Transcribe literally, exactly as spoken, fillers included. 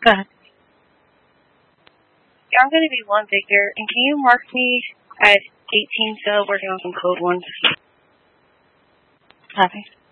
Go ahead. Yeah, I'm going to be one Victor, and can you mark me at eighteen cell working on some code ones? Copy.